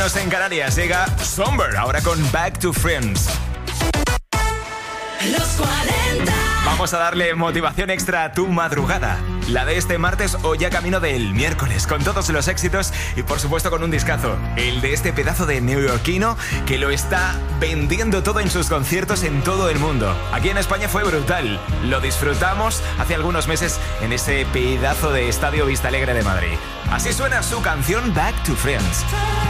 En Canarias llega Somber, ahora con Back to Friends. Los 40. Vamos a darle motivación extra a tu madrugada. La de este martes o ya camino del miércoles, con todos los éxitos y por supuesto con un discazo. El de este pedazo de neoyorquino que lo está vendiendo todo en sus conciertos en todo el mundo. Aquí en España fue brutal. Lo disfrutamos hace algunos meses en ese pedazo de Estadio Vista Alegre de Madrid. Así suena su canción Back to Friends.